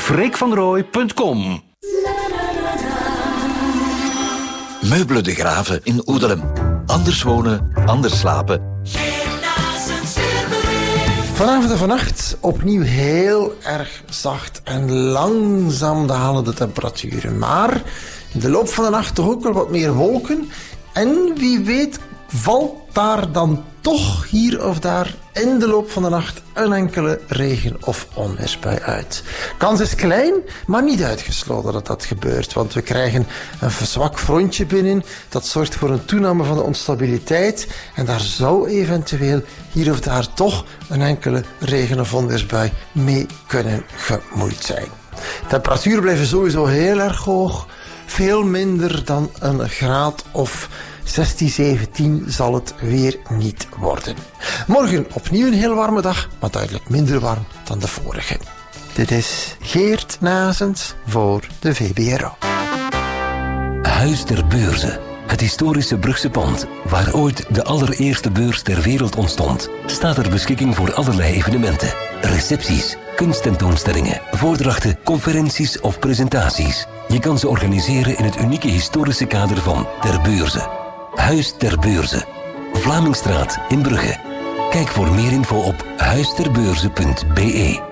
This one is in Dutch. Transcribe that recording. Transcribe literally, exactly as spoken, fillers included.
freek van rooij punt com. Meubelen de Graven in Oedelem. Anders wonen, anders slapen. Vanavond en vannacht opnieuw heel erg zacht en langzaam dalen de temperaturen. Maar in de loop van de nacht toch ook wel wat meer wolken. En wie weet valt daar dan toch hier of daar in de loop van de nacht een enkele regen- of onweersbui uit. Kans is klein, maar niet uitgesloten dat dat gebeurt. Want we krijgen een zwak frontje binnen. Dat zorgt voor een toename van de onstabiliteit. En daar zou eventueel hier of daar toch een enkele regen- of onweersbui mee kunnen gemoeid zijn. Temperaturen blijven sowieso heel erg hoog. Veel minder dan een graad of zestien, zeventien zal het weer niet worden. Morgen opnieuw een heel warme dag, maar duidelijk minder warm dan de vorige. Dit is Geert Nazens voor de V B R O. Huis ter Beurze. Het historische Brugse pand, waar ooit de allereerste beurs ter wereld ontstond, staat ter beschikking voor allerlei evenementen. Recepties, kunsttentoonstellingen, voordrachten, conferenties of presentaties. Je kan ze organiseren in het unieke historische kader van Ter Beurze. Huis ter Beurze. Vlamingstraat in Brugge. Kijk voor meer info op huisterbeurze punt be.